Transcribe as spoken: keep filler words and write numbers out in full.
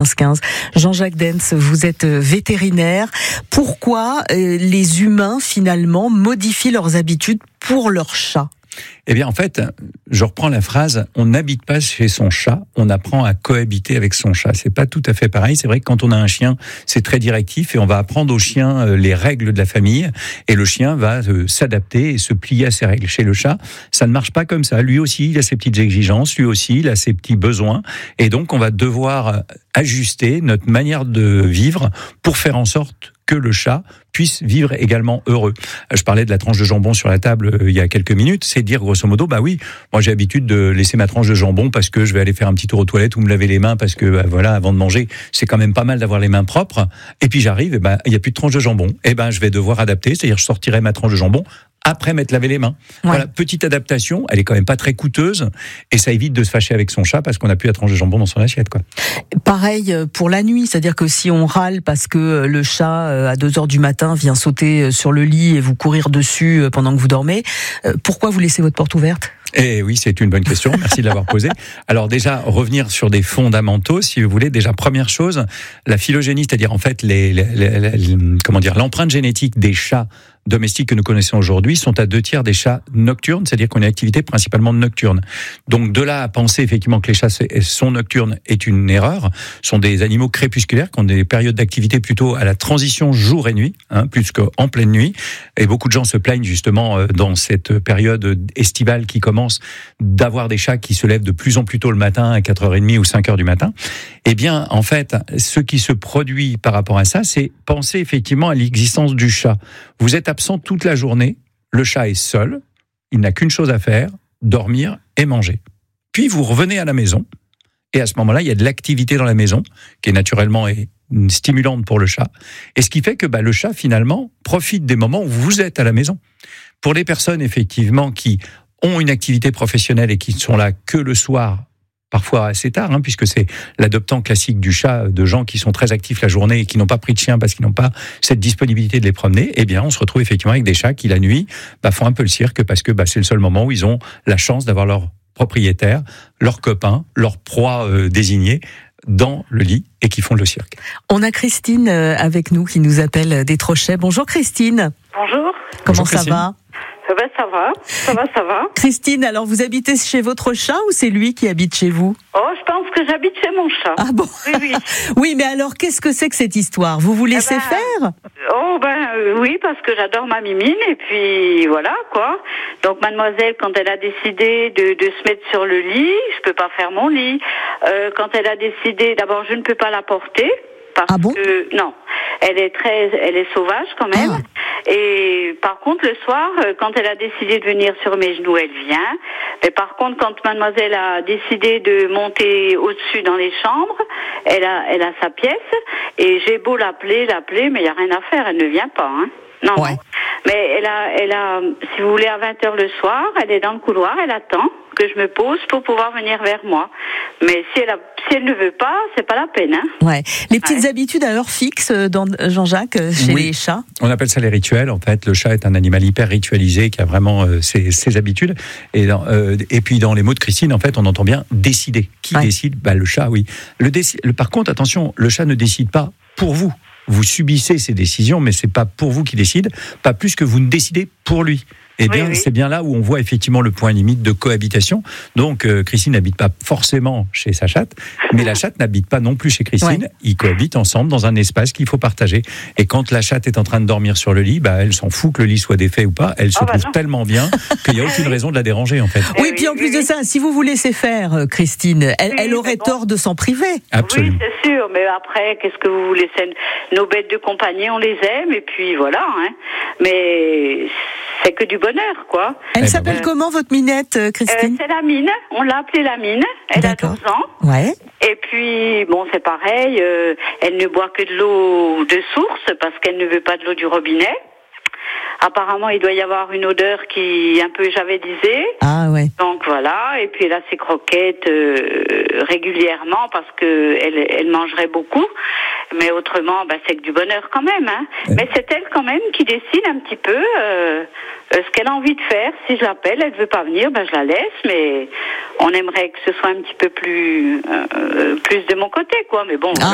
quinze quinze. Jean-Jacques Dens, vous êtes vétérinaire. Pourquoi euh, les humains, finalement, modifient leurs habitudes pour leurs chats ? Eh bien, en fait, je reprends la phrase, on n'habite pas chez son chat, on apprend à cohabiter avec son chat. C'est pas tout à fait pareil. C'est vrai que quand on a un chien, c'est très directif et on va apprendre au chien les règles de la famille et le chien va s'adapter et se plier à ces règles. Chez le chat, ça ne marche pas comme ça. Lui aussi, il a ses petites exigences, lui aussi, il a ses petits besoins et donc on va devoir ajuster notre manière de vivre pour faire en sorte que le chat puisse vivre également heureux. Je parlais de la tranche de jambon sur la table euh, il y a quelques minutes, c'est dire grosso modo, bah oui, moi j'ai l'habitude de laisser ma tranche de jambon parce que je vais aller faire un petit tour aux toilettes ou me laver les mains parce que bah, voilà, avant de manger, c'est quand même pas mal d'avoir les mains propres. Et puis j'arrive, et ben il y a plus de tranche de jambon. Et ben je vais devoir adapter, c'est-à-dire je sortirai ma tranche de jambon après m'être lavé les mains. Ouais. Voilà, petite adaptation, elle est quand même pas très coûteuse et ça évite de se fâcher avec son chat parce qu'on n'a plus la tranche de jambon dans son assiette, quoi. Pareil pour la nuit, c'est-à-dire que si on râle parce que le chat à deux heures du matin vient sauter sur le lit et vous courir dessus pendant que vous dormez, pourquoi vous laissez votre porte ouverte ? Eh oui, c'est une bonne question. Merci de l'avoir posée. Alors déjà, revenir sur des fondamentaux, si vous voulez. Déjà, première chose, la phylogénie, c'est-à-dire en fait les, les, les, les comment dire, l'empreinte génétique des chats domestiques que nous connaissons aujourd'hui sont à deux tiers des chats nocturnes, c'est-à-dire qu'on a une activité principalement nocturne. Donc de là à penser effectivement que les chats sont nocturnes est une erreur. Ce sont des animaux crépusculaires qui ont des périodes d'activité plutôt à la transition jour et nuit, hein, plus qu'en pleine nuit. Et beaucoup de gens se plaignent justement dans cette période estivale qui commence d'avoir des chats qui se lèvent de plus en plus tôt le matin à quatre heures trente ou cinq heures du matin. Eh bien, en fait, ce qui se produit par rapport à ça, c'est penser effectivement à l'existence du chat. Vous êtes absent toute la journée, le chat est seul, il n'a qu'une chose à faire, dormir et manger. Puis vous revenez à la maison, et à ce moment-là, il y a de l'activité dans la maison, qui est naturellement et stimulante pour le chat, et ce qui fait que bah, le chat, finalement, profite des moments où vous êtes à la maison. Pour les personnes, effectivement, qui ont une activité professionnelle et qui ne sont là que le soir, parfois assez tard, hein, puisque c'est l'adoptant classique du chat, de gens qui sont très actifs la journée et qui n'ont pas pris de chien parce qu'ils n'ont pas cette disponibilité de les promener, eh bien on se retrouve effectivement avec des chats qui la nuit bah, font un peu le cirque parce que bah, c'est le seul moment où ils ont la chance d'avoir leur propriétaire, leur copain, leur proie euh, désignée dans le lit et qui font le cirque. On a Christine avec nous qui nous appelle des Trochets. Bonjour Christine. Bonjour. Comment Bonjour, ça Christine. va ? Ça va, ça va, ça va, ça va. Christine, alors vous habitez chez votre chat ou c'est lui qui habite chez vous ? Oh, je pense que j'habite chez mon chat. Ah bon ? Oui, oui. Oui, mais alors qu'est-ce que c'est que cette histoire ? Vous vous laissez ben, faire ? Oh ben euh, oui, parce que j'adore ma mimine et puis voilà quoi. Donc mademoiselle, quand elle a décidé de, de se mettre sur le lit, je peux pas faire mon lit. Euh, quand elle a décidé, d'abord je ne peux pas la porter. Parce ah bon que non, elle est très, elle est sauvage quand même. Ah. Et par contre, le soir, quand elle a décidé de venir sur mes genoux, elle vient. Mais par contre, quand mademoiselle a décidé de monter au-dessus dans les chambres, elle a, elle a sa pièce. Et j'ai beau l'appeler, l'appeler, mais il y a rien à faire. Elle ne vient pas. Hein. Non. Ouais. Mais elle a, elle a, si vous voulez, à vingt heures le soir, elle est dans le couloir, elle attend que je me pose pour pouvoir venir vers moi. Mais si elle, a, si elle ne veut pas, c'est pas la peine. Hein. Ouais. Les petites ouais. habitudes à heure fixe, dans Jean-Jacques, chez oui. les chats. On appelle ça les rituels. En fait, le chat est un animal hyper ritualisé qui a vraiment euh, ses, ses habitudes. Et, dans, euh, et puis dans les mots de Christine, en fait, on entend bien décider. Qui ouais. décide ? Bah, le chat, oui. Le déci- le, par contre, attention, le chat ne décide pas pour vous. Vous subissez ses décisions, mais c'est pas pour vous qu'il décide, pas plus que vous ne décidez pour lui. Eh bien, oui, oui. c'est bien là où on voit effectivement le point limite de cohabitation. Donc, euh, Christine n'habite pas forcément chez sa chatte, mais la chatte n'habite pas non plus chez Christine. Ouais. Ils cohabitent ensemble dans un espace qu'il faut partager. Et quand la chatte est en train de dormir sur le lit, bah, elle s'en fout que le lit soit défait ou pas. Elle se oh, trouve bah tellement bien qu'il n'y a aucune raison de la déranger, en fait. Oui, puis en plus de ça, si vous vous laissez faire, Christine, elle, oui, elle aurait bon. tort de s'en priver. Absolument. Oui, c'est sûr, mais après, qu'est-ce que vous voulez ? C'est nos bêtes de compagnie, on les aime, et puis voilà. Hein. Mais c'est que du bonheur, quoi. Elle eh s'appelle ben, comment, votre minette, Christine ? euh, C'est la mine, on l'a appelée la mine, elle D'accord. a douze ans. Ouais. Et puis, bon, c'est pareil, euh, elle ne boit que de l'eau de source, parce qu'elle ne veut pas de l'eau du robinet. Apparemment, il doit y avoir une odeur qui est un peu javélisée. Ah ouais. Donc voilà, et puis elle a ses croquettes euh, régulièrement parce que elle, elle mangerait beaucoup. Mais autrement, bah, c'est que du bonheur quand même. Hein. Ouais. Mais c'est elle quand même qui décide un petit peu euh, ce qu'elle a envie de faire. Si je l'appelle, elle ne veut pas venir, bah, je la laisse. Mais on aimerait que ce soit un petit peu plus, euh, plus de mon côté, quoi. Mais bon. Ah